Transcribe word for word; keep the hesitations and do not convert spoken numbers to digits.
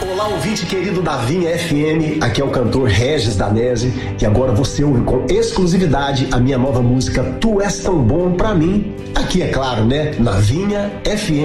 Olá, ouvinte querido da Vinha F M, aqui é o cantor Regis Danese e agora você ouve com exclusividade a minha nova música Tu És Tão Bom Pra Mim, aqui é claro, né, na Vinha F M.